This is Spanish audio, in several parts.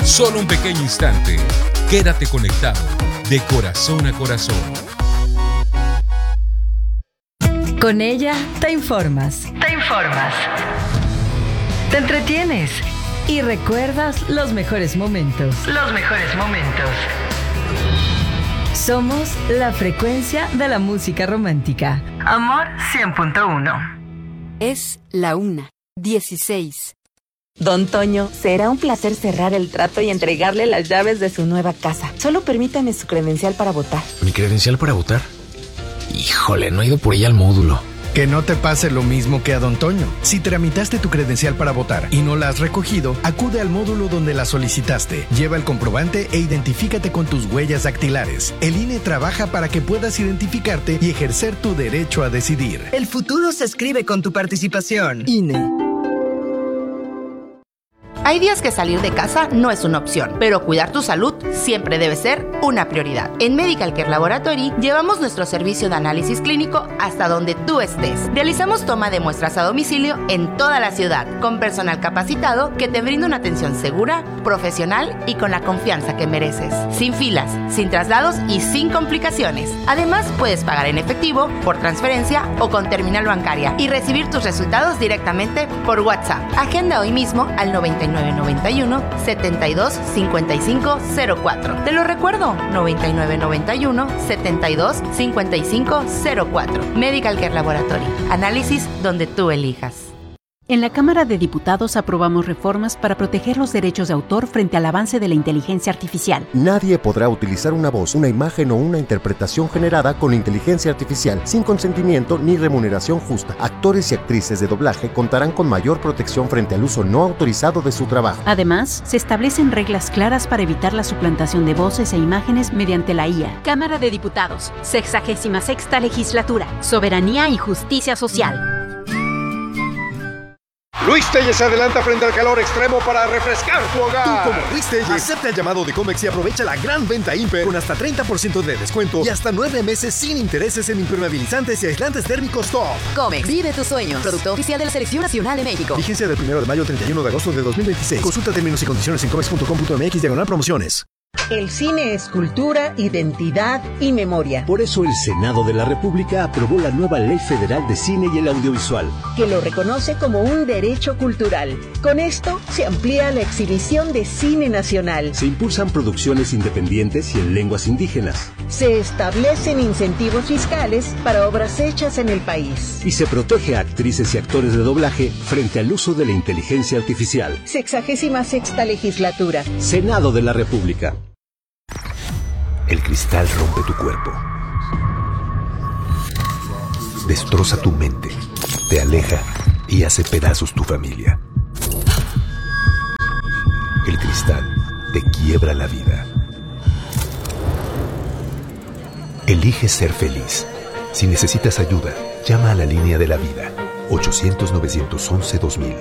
Solo un pequeño instante. Quédate conectado de corazón a corazón. Con ella te informas. Te entretienes y recuerdas los mejores momentos. Somos la frecuencia de la música romántica. Amor 100.1. Es la 1:16. Don Toño, será un placer cerrar el trato y entregarle las llaves de su nueva casa. Solo permítame su credencial para votar. ¿Mi credencial para votar? Híjole, no he ido por ella al módulo. Que no te pase lo mismo que a Don Toño. Si tramitaste tu credencial para votar y no la has recogido, acude al módulo donde la solicitaste. Lleva el comprobante e identifícate con tus huellas dactilares. El INE trabaja para que puedas identificarte y ejercer tu derecho a decidir. El futuro se escribe con tu participación. INE. Hay días que salir de casa no es una opción, pero cuidar tu salud siempre debe ser una prioridad. En Medical Care Laboratory llevamos nuestro servicio de análisis clínico hasta donde tú estés. Realizamos toma de muestras a domicilio en toda la ciudad, con personal capacitado que te brinda una atención segura, profesional y con la confianza que mereces. Sin filas, sin traslados y sin complicaciones. Además, puedes pagar en efectivo, por transferencia o con terminal bancaria y recibir tus resultados directamente por WhatsApp. Agenda hoy mismo al 9991 72 55 04. Te lo recuerdo, 9991 72 55 04. Medical Care Laboratory. Análisis donde tú elijas. En la Cámara de Diputados aprobamos reformas para proteger los derechos de autor frente al avance de la inteligencia artificial. Nadie podrá utilizar una voz, una imagen o una interpretación generada con inteligencia artificial sin consentimiento ni remuneración justa. Actores y actrices de doblaje contarán con mayor protección frente al uso no autorizado de su trabajo. Además, se establecen reglas claras para evitar la suplantación de voces e imágenes mediante la IA. Cámara de Diputados, 66ª Legislatura, Soberanía y Justicia Social. Luis Telles se adelanta frente al calor extremo para refrescar tu hogar. Tú, como Luis Telles, acepta el llamado de Comex y aprovecha la gran venta Imper con hasta 30% de descuento y hasta 9 meses sin intereses en impermeabilizantes y aislantes térmicos top. Comex, vive tus sueños. Producto oficial de la Selección Nacional de México. Vigencia del 1 de mayo al 31 de agosto de 2026. Consulta términos y condiciones en comex.com.mx/promociones. El cine es cultura, identidad y memoria. Por eso el Senado de la República aprobó la nueva Ley Federal de Cine y el Audiovisual, que lo reconoce como un derecho cultural. Con esto se amplía la exhibición de cine nacional. Se impulsan producciones independientes y en lenguas indígenas. Se establecen incentivos fiscales para obras hechas en el país. Y se protege a actrices y actores de doblaje frente al uso de la inteligencia artificial. 66ª Legislatura. Senado de la República. El cristal rompe tu cuerpo, destroza tu mente, te aleja y hace pedazos tu familia. El cristal te quiebra la vida. Elige ser feliz. Si necesitas ayuda, llama a la línea de la vida, 800-911-2000.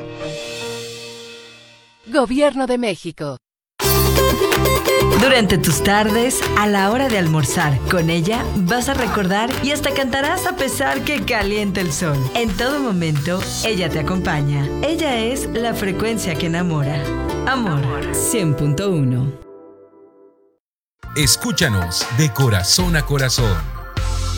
Gobierno de México. Durante tus tardes, a la hora de almorzar, con ella vas a recordar y hasta cantarás a pesar que caliente el sol. En todo momento, ella te acompaña. Ella es la frecuencia que enamora. Amor 100.1. Escúchanos de corazón a corazón.